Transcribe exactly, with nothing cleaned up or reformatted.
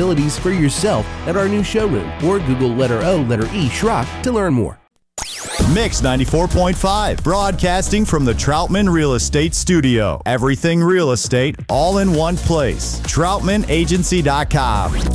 possibilities for yourself at our new showroom, or Google letter O, letter E, Schrock to learn more. Mix ninety-four point five, broadcasting from the Troutman Real Estate Studio. Everything real estate, all in one place. Troutman Agency dot com.